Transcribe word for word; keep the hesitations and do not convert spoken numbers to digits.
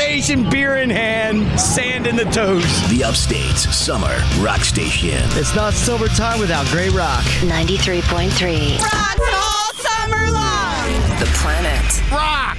station, beer in hand, sand in the toes. The Upstate's Summer Rock Station. It's not summertime without great rock. ninety-three point three. Rock all summer long. The Planet. Rock!